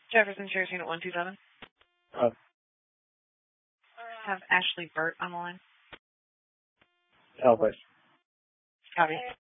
Jefferson Chairs Unit 127. Uh, Have Ashley Burt on the line. Elvis. Copy.